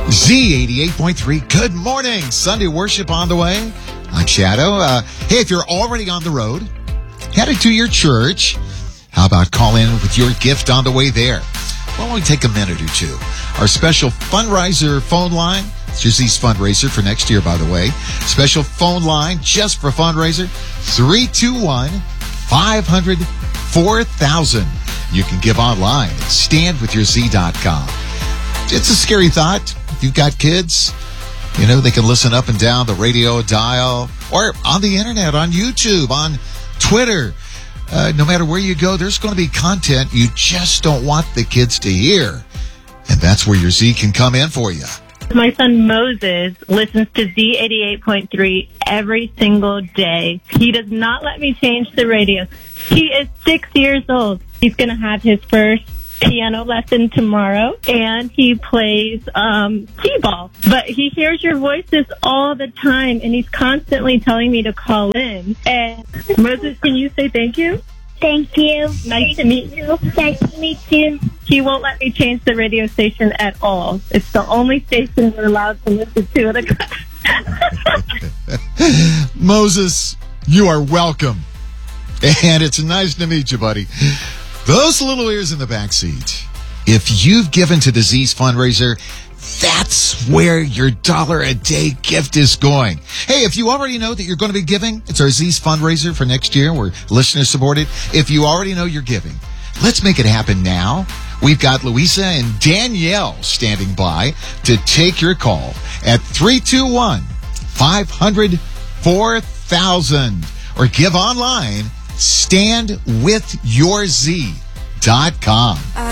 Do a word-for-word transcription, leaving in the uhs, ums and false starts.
Z eighty-eight point three, good morning. Sunday worship on the way. I'm Shadow. Uh, hey, if you're already on the road, headed to your church, how about call in with your gift on the way there? Well, only take a minute or two. Our special fundraiser phone line, it's your Z's fundraiser for next year, by the way. Special phone line just for fundraiser, three two one, five hundred, four thousand. You can give online at stand with your z dot com. It's a scary thought. If you've got kids, you know, they can listen up and down the radio dial or on the internet, on YouTube, on Twitter. Uh, no matter where you go, there's going to be content you just don't want the kids to hear. And that's where your Z can come in for you. My son Moses listens to Z eighty-eight point three every single day. He does not let me change the radio. He is six years old. He's going to have his first piano lesson tomorrow, and he plays um t-ball. But he hears your voices all the time, and he's constantly telling me to call in. And Moses, can you say thank you? Thank you. Nice to meet you. Nice to meet you. He won't let me change the radio station at all. It's the only station we're allowed to listen to. Moses, you are welcome. And it's nice to meet you, buddy. Those little ears in the back seat. If you've given to the Z's fundraiser, that's where your dollar a day gift is going. Hey, if you already know that you're going to be giving, it's our Z's fundraiser for next year. We're listener supported. If you already know you're giving, let's make it happen now. We've got Louisa and Danielle standing by to take your call at three two one, five hundred, four thousand or give online stand with your z dot com.